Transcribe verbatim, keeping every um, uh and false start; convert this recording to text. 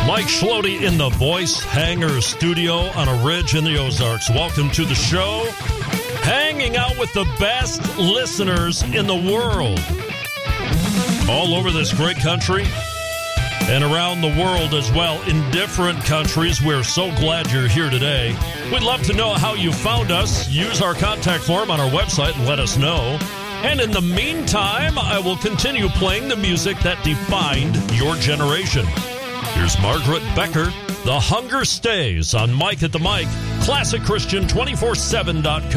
Mike Schlody in the Voice Hanger studio on a ridge in the Ozarks. Welcome to the show. Hanging out with the best listeners in the world. All over this great country and around the world as well, in different countries. We're so glad you're here today. We'd love to know how you found us. Use our contact form on our website and let us know. And in the meantime, I will continue playing the music that defined your generation. Here's Margaret Becker. The Hunger Stays on Mike at the Mic. Classic Christian two forty-seven dot com.